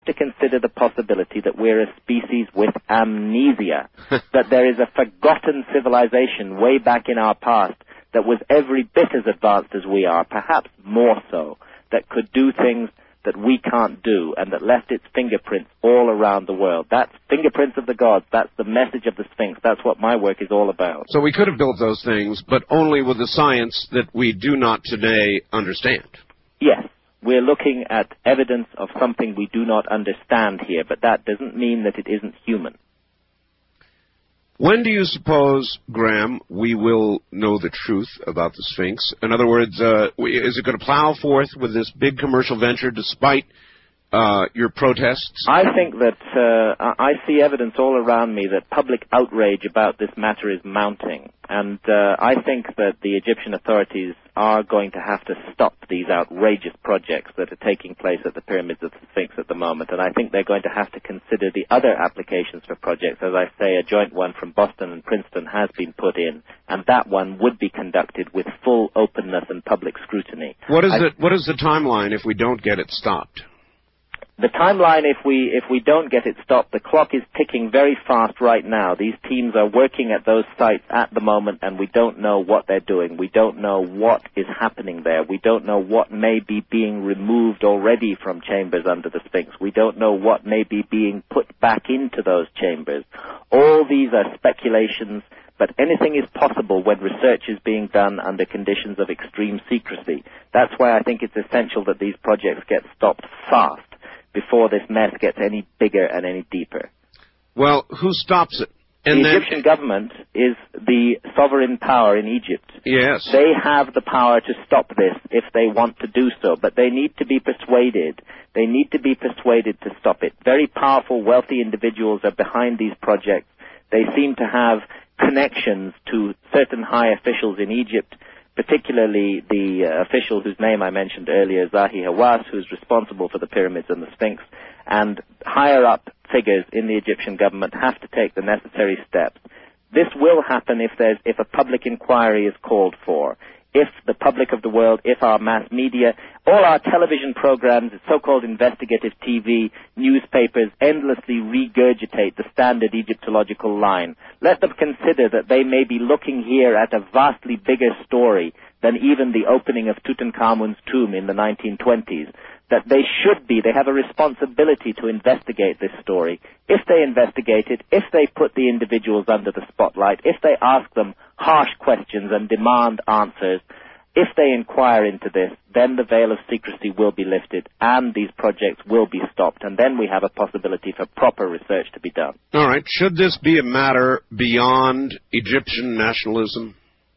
to consider the possibility that we're a species with amnesia, that there is a forgotten civilization way back in our past that was every bit as advanced as we are, perhaps more so, that could do things that we can't do, and that left its fingerprints all around the world. That's fingerprints of the gods. That's the message of the Sphinx. That's what my work is all about. So we could have built those things, but only with the science that we do not today understand. Yes. We're looking at evidence of something we do not understand here, but that doesn't mean that it isn't human. When do you suppose, Graham, we will know the truth about the Sphinx? In other words, is it going to plow forth with this big commercial venture despite your protests? I think that I see evidence all around me that public outrage about this matter is mounting. And I think that the Egyptian authorities are going to have to stop these outrageous projects that are taking place at the pyramids of the Sphinx at the moment. And I think they're going to have to consider the other applications for projects. As I say, a joint one from Boston and Princeton has been put in, and that one would be conducted with full openness and public scrutiny. What is the timeline if we don't get it stopped? The timeline, if we don't get it stopped, the clock is ticking very fast right now. These teams are working at those sites at the moment, and we don't know what they're doing. We don't know what is happening there. We don't know what may be being removed already from chambers under the Sphinx. We don't know what may be being put back into those chambers. All these are speculations, but anything is possible when research is being done under conditions of extreme secrecy. That's why I think it's essential that these projects get stopped fast, before this mess gets any bigger and any deeper. Well, who stops it? And the Egyptian government is the sovereign power in Egypt. Yes. They have the power to stop this if they want to do so, but they need to be persuaded. They need to be persuaded to stop it. Very powerful, wealthy individuals are behind these projects. They seem to have connections to certain high officials in Egypt, particularly the official whose name I mentioned earlier, Zahi Hawass, who's responsible for the pyramids and the Sphinx, and higher-up figures in the Egyptian government have to take the necessary steps. This will happen if a public inquiry is called for, if the public of the world, if our mass media, all our television programs, so-called investigative TV, newspapers endlessly regurgitate the standard Egyptological line. Let them consider that they may be looking here at a vastly bigger story than even the opening of Tutankhamun's tomb in the 1920s. That they have a responsibility to investigate this story. If they investigate it, if they put the individuals under the spotlight, if they ask them harsh questions and demand answers, if they inquire into this, then the veil of secrecy will be lifted and these projects will be stopped, and then we have a possibility for proper research to be done. All right. Should this be a matter beyond Egyptian nationalism?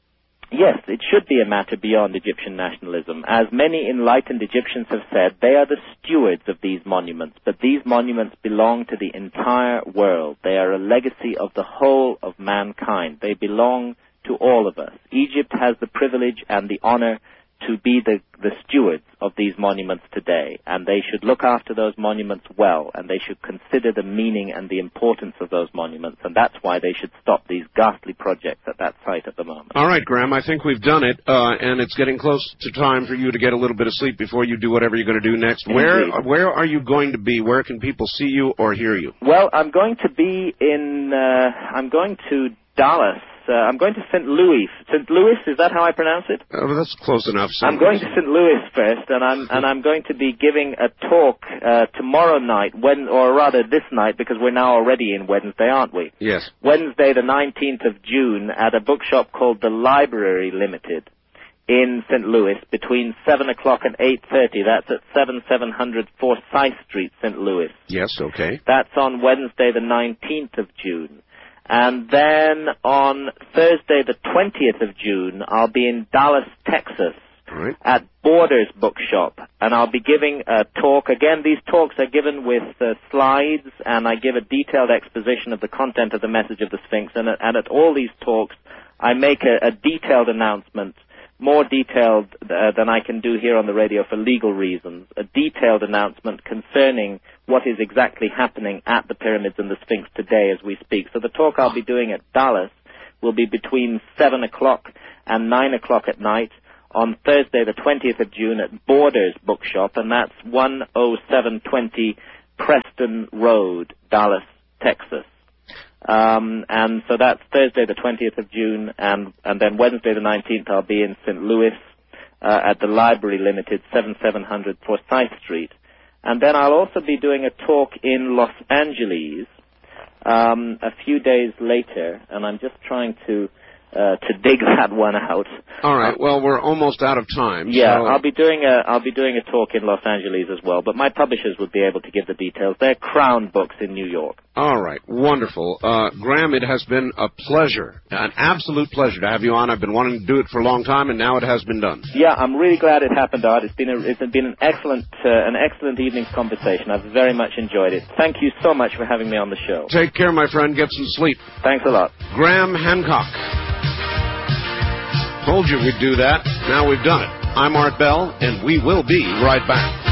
Yes, it should be a matter beyond Egyptian nationalism. As many enlightened Egyptians have said, they are the stewards of these monuments, but these monuments belong to the entire world. They are a legacy of the whole of mankind. They belong to all of us. Egypt has the privilege and the honor to be the stewards of these monuments today, and they should look after those monuments well, and they should consider the meaning and the importance of those monuments, and that's why they should stop these ghastly projects at that site at the moment. All right, Graham, I think we've done it, and it's getting close to time for you to get a little bit of sleep before you do whatever you're going to do next. Where are you going to be? Where can people see you or hear you? Well, I'm going to be I'm going to Dallas. I'm going to St. Louis. St. Louis, is that how I pronounce it? Oh, that's close enough. I'm going to St. Louis first, and I'm going to be giving a talk tomorrow night, or rather this night, because we're now already in Wednesday, aren't we? Yes. Wednesday, the 19th of June, at a bookshop called The Library Limited in St. Louis, between 7 o'clock and 8:30. That's at 7700 Forsyth Street, St. Louis. Yes, okay. That's on Wednesday, the 19th of June. And then on Thursday, the 20th of June, I'll be in Dallas, Texas, at Borders Bookshop, and I'll be giving a talk. Again, these talks are given with slides, and I give a detailed exposition of the content of the message of the Sphinx, and at all these talks, I make a detailed announcement, more detailed than I can do here on the radio for legal reasons, a detailed announcement concerning what is exactly happening at the pyramids and the Sphinx today as we speak. So the talk I'll be doing at Dallas will be between 7 o'clock and 9 o'clock at night on Thursday, the 20th of June at Borders Bookshop, and that's 10720 Preston Road, Dallas, Texas. And so that's Thursday the 20th of June, and then Wednesday the 19th I'll be in St. Louis at the Library Limited, 7700 Forsyth Street. And then I'll also be doing a talk in Los Angeles a few days later, and I'm just trying to dig that one out. All right. Well, we're almost out of time. Yeah, so... I'll be doing a talk in Los Angeles as well, but my publishers would be able to give the details. They're Crown Books in New York. All right. Wonderful. Graham, it has been a pleasure, an absolute pleasure to have you on. I've been wanting to do it for a long time, and now it has been done. Yeah, I'm really glad it happened, Art. It's been an excellent evening's conversation. I've very much enjoyed it. Thank you so much for having me on the show. Take care, my friend. Get some sleep. Thanks a lot. Graham Hancock. Told you we'd do that. Now we've done it. I'm Art Bell, and we will be right back.